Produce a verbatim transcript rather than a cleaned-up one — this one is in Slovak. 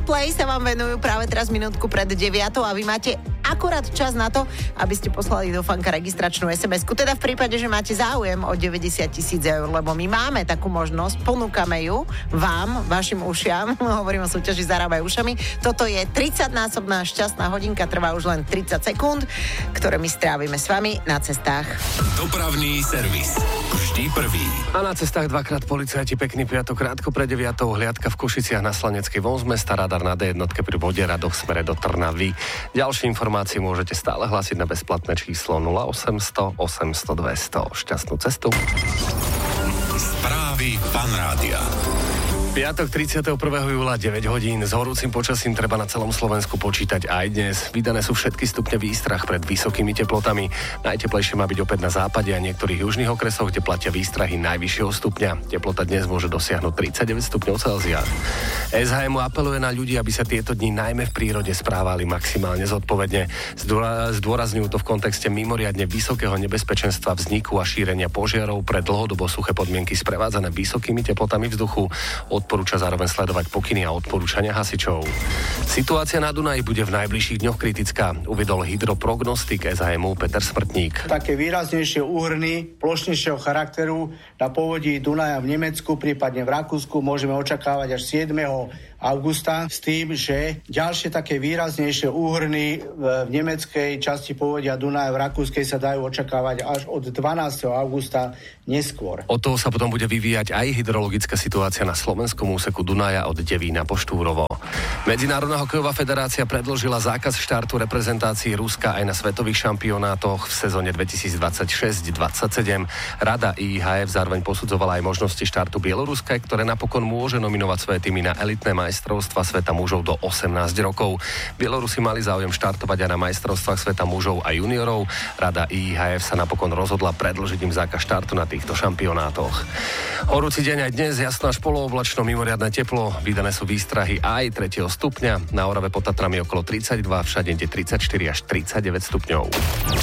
Play sa vám venujú práve teraz minútku pred deviatou a vy máte akurát čas na to, aby ste poslali do Fanka registračnú es em esku. Teda v prípade, že máte záujem o deväťdesiat tisíc eur, lebo my máme takú možnosť, ponúkame ju vám, vašim ušiam, hovorím o súťaži Zarábaj ušami. Toto je tridsaťnásobná šťastná hodinka, trvá už len tridsať sekúnd, ktoré my strávime s vami na cestách. Dopravný servis. Vždy prvý. A na cestách dvakrát policajti, pekný piatok, krátko pred deviatou, hliadka v Košiciach na Slaneckej von z mesta, radar na dé jednotke pri Bode Radoch smere do Trnavy. Ďalšie informácie môžete stále hlásiť na bezplatné číslo nula osemsto osemsto dvesto. Šťastnú cestu. Správy Fan Rádia. Piatok tridsiateho prvého júla deväť hodín. S horúcim počasím treba na celom Slovensku počítať aj dnes. Vydané sú všetky stupne výstrah pred vysokými teplotami. Najteplejšie má byť opäť na západe a niektorých južných okresoch, kde platia výstrahy najvyššieho stupňa. Teplota dnes môže dosiahnuť tridsaťdeväť stupňov Celzia. es há em apeluje na ľudí, aby sa tieto dni najmä v prírode správali maximálne zodpovedne. Zdôrazňujú to v kontexte mimoriadne vysokého nebezpečenstva vzniku a šírenia požiarov pre dlhodobo suché podmienky sprevádzané vysokými teplotami vzduchu. Odporúča zároveň sledovať pokyny a odporúčania hasičov. Situácia na Dunaji bude v najbližších dňoch kritická, uvedol hydroprognostik es há emu Peter Smrtník. Také výraznejšie úhrny plošnejšieho charakteru na povodí Dunaja v Nemecku, prípadne v Rakúsku môžeme očakávať až siedmeho augusta s tým, že ďalšie také výraznejšie úhrny v nemeckej časti povodia Dunaja v Rakúskej sa dajú očakávať až od dvanásteho augusta neskôr. Od toho sa potom bude vyvíjať aj hydrologická situácia na slovenskom úseku Dunaja od Devína po Štúrovo. Medzinárodná hokejová federácia predložila zákaz štartu reprezentácií Ruska aj na svetových šampionátoch v sezóne dvetisícdvadsaťšesť dvadsaťsedem. Rada í há ef zároveň posudzovala aj možnosti štartu Bieloruska, ktoré napokon môže nominovať svoje týmy na elitné majstrovstvá sveta mužov do osemnásť rokov. Bielorusi mali záujem štartovať aj na majstrovstvách sveta mužov a juniorov. Rada í há ef sa napokon rozhodla predĺžiť im zákaz štartu na týchto šampionátoch. Horúci deň aj dnes, jasno až polooblačno, mimoriadne teplo, vydané sú výstrahy aj tretieho stupňa, na Orave pod Tatrami okolo tridsaťdva, všade tridsaťštyri až tridsaťdeväť stupňov.